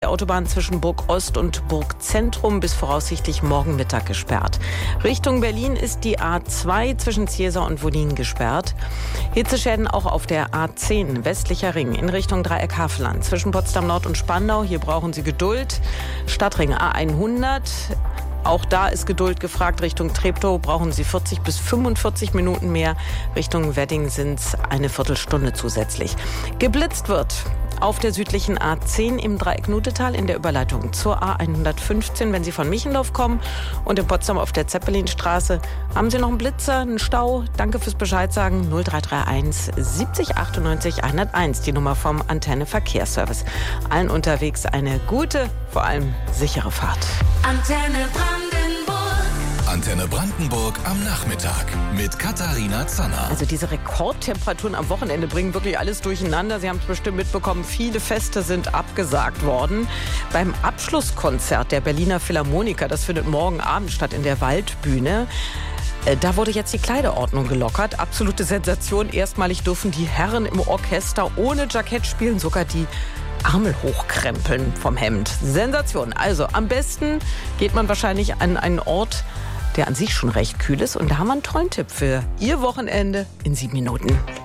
Autobahn zwischen Burg Ost und Burg Zentrum bis voraussichtlich morgen Mittag gesperrt. Richtung Berlin ist die A2 zwischen Ziesar und Wollin gesperrt. Hitzeschäden auch auf der A10 westlicher Ring in Richtung Dreieck Havelland zwischen Potsdam Nord und Spandau. Hier brauchen Sie Geduld. Stadtring A100. Auch da ist Geduld gefragt. Richtung Treptow brauchen Sie 40 bis 45 Minuten mehr. Richtung Wedding sind es eine Viertelstunde zusätzlich. Geblitzt wird auf der südlichen A10 im Dreieck Nutetal in der Überleitung zur A115, wenn Sie von Michendorf kommen, und in Potsdam auf der Zeppelinstraße. Haben Sie noch einen Blitzer, einen Stau? Danke fürs Bescheid sagen. 0331 70 98 101, die Nummer vom Antenne Verkehrsservice. Allen unterwegs eine gute, vor allem sichere Fahrt. Antenne Brandenburg. Antenne Brandenburg am Nachmittag mit Katharina Zanner. Also diese Rekordtemperaturen am Wochenende bringen wirklich alles durcheinander. Sie haben es bestimmt mitbekommen, viele Feste sind abgesagt worden. Beim Abschlusskonzert der Berliner Philharmoniker, das findet morgen Abend statt in der Waldbühne, da wurde jetzt die Kleiderordnung gelockert. Absolute Sensation. Erstmalig dürfen die Herren im Orchester ohne Jackett spielen, sogar die Ärmel hochkrempeln vom Hemd. Sensation. Also am besten geht man wahrscheinlich an einen Ort, der an sich schon recht kühl ist. Und da haben wir einen tollen Tipp für Ihr Wochenende in 7 Minuten.